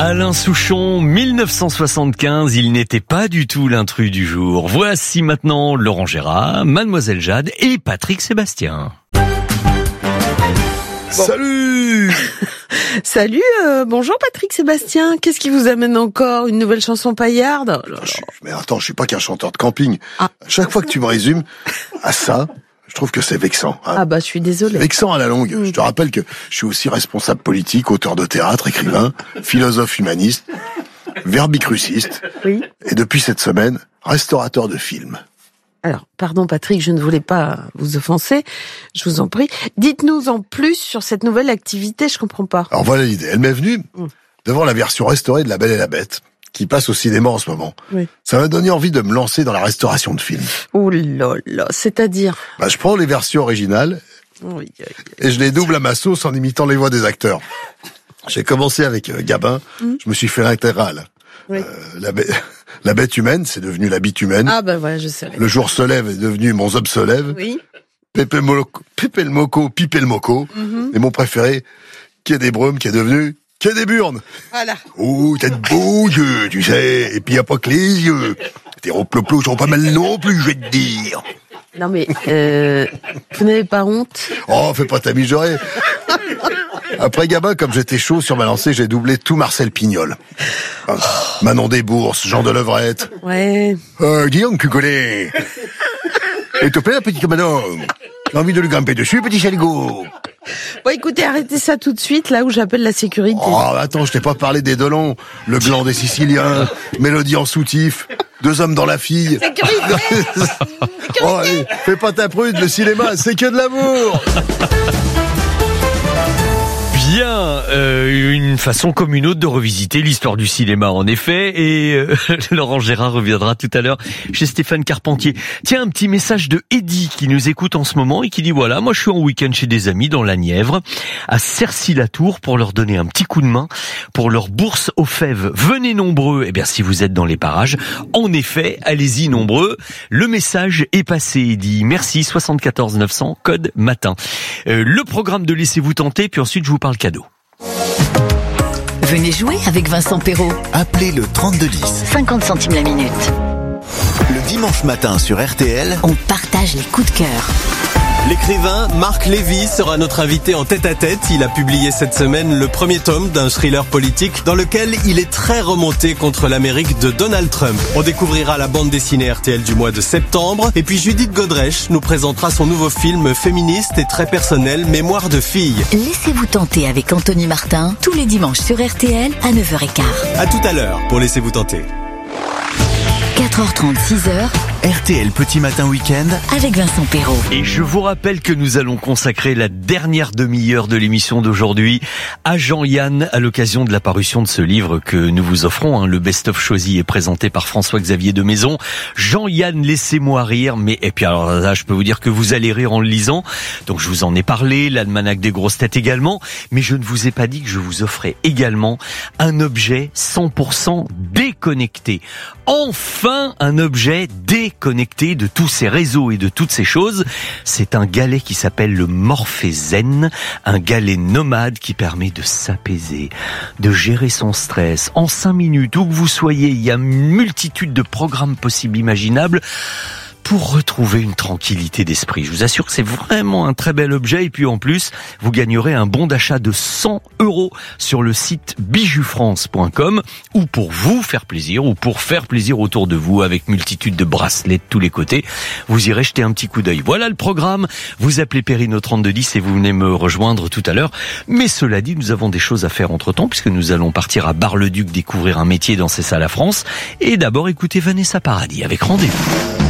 Alain Souchon, 1975, il n'était pas du tout l'intrus du jour. Voici maintenant Laurent Gérard, Mademoiselle Jade et Patrick Sébastien. Bon. Salut. Salut, bonjour Patrick Sébastien. Qu'est-ce qui vous amène encore? Une nouvelle chanson paillarde? Mais attends, je suis pas qu'un chanteur de camping. Ah. Chaque fois que tu me résumes à ça, je trouve que c'est vexant. Hein. Ah bah je suis désolée. Vexant à la longue. Je te rappelle que je suis aussi responsable politique, auteur de théâtre, écrivain, philosophe humaniste, verbicruciste. Oui. Et depuis cette semaine, restaurateur de films. Alors, pardon Patrick, je ne voulais pas vous offenser, je vous en prie. Dites-nous en plus sur cette nouvelle activité, je comprends pas. Alors voilà l'idée. Elle m'est venue devant la version restaurée de La Belle et la Bête, qui passe au cinéma en ce moment. Oui. Ça m'a donné envie de me lancer dans la restauration de films. Oh là là, c'est-à-dire? Je prends les versions originales Oui. et je les double à ma sauce en imitant les voix des acteurs. J'ai commencé avec Gabin, je me suis fait l'intégrale. Oui. La bête humaine, c'est devenu la bite humaine. Ah bah ouais, je savais. Le jour se lève est devenu mon zob se lève. Oui. Pépé le moco, pipé le moco. Et mon préféré, qui est des brumes, qui est devenu qui est des burnes. Voilà. Oh, t'as de beaux yeux, tu sais. Et puis y a pas que les yeux. Tes roploplos sont pas mal non plus, je vais te dire. Non mais, vous n'avez pas honte? Oh, fais pas ta mijaurée. Après Gabin, comme j'étais chaud sur ma lancée, j'ai doublé tout Marcel Pignol. Manon Desbourses, Jean de Levrette. Ouais. Dis donc, tu connais. Et te plaît, petit commandant? J'ai envie de lui grimper dessus, petit chaligo. Bon écoutez, arrêtez ça tout de suite, là où j'appelle la sécurité. Oh, attends, je t'ai pas parlé des Delon, le gland des Siciliens, Mélodie en soutif, Deux hommes dans la fille. Sécurité. Oh, allez, fais pas ta prude, le cinéma, c'est que de l'amour. Bien, une façon comme une autre de revisiter l'histoire du cinéma en effet, et Laurent Gérard reviendra tout à l'heure chez Stéphane Carpentier. Tiens, un petit message de Eddy qui nous écoute en ce moment et qui dit voilà, moi je suis en week-end chez des amis dans la Nièvre, à Cercy-la-Tour, pour leur donner un petit coup de main pour leur bourse aux fèves. Venez nombreux, eh bien si vous êtes dans les parages, en effet, allez-y nombreux. Le message est passé, Eddy. Merci, 74 900, code matin. Le programme de Laissez-vous tenter, puis ensuite je vous parle cadeau. Venez jouer avec Vincent Perrault. Appelez le 3210. 50 centimes la minute. Le dimanche matin sur RTL, On partage les coups de cœur. L'écrivain Marc Lévy sera notre invité en tête-à-tête. Il a publié cette semaine le premier tome d'un thriller politique dans lequel il est très remonté contre l'Amérique de Donald Trump. On découvrira la bande dessinée RTL du mois de septembre. Et puis Judith Godrèche nous présentera son nouveau film féministe et très personnel, Mémoire de fille. Laissez-vous tenter avec Anthony Martin, tous les dimanches sur RTL à 9h15. À tout à l'heure pour Laissez-vous tenter. 4h30, 6h, RTL Petit Matin Week-end. avec Vincent Perrault. Et je vous rappelle que nous allons consacrer la dernière demi-heure de l'émission d'aujourd'hui à Jean-Yann à l'occasion de la parution de ce livre que nous vous offrons. Le Best-of choisi est présenté par François-Xavier de Maison. Jean-Yann, laissez-moi rire. Mais et puis alors là, je peux vous dire que vous allez rire en le lisant. Donc je vous en ai parlé, l'almanach des grosses têtes également. Mais je ne vous ai pas dit que je vous offrais également un objet 100% déconnecté. Enfin, un objet déconnecté de tous ces réseaux et de toutes ces choses. C'est un galet qui s'appelle le Morphézen, un galet nomade qui permet de s'apaiser, de gérer son stress. En 5 minutes, où que vous soyez, il y a une multitude de programmes possibles, imaginables, pour retrouver une tranquillité d'esprit. Je vous assure que c'est vraiment un très bel objet. Et puis en plus, vous gagnerez un bon d'achat de 100 € sur le site bijoufrance.com, ou pour vous faire plaisir, ou pour faire plaisir autour de vous, avec multitude de bracelets de tous les côtés. Vous irez jeter un petit coup d'œil. Voilà le programme. Vous appelez Perrine au 3210 et vous venez me rejoindre tout à l'heure. Mais cela dit, nous avons des choses à faire entre-temps, puisque nous allons partir à Bar-le-Duc découvrir un métier dans ces salles à France. Et d'abord, écoutez Vanessa Paradis avec Rendez-vous.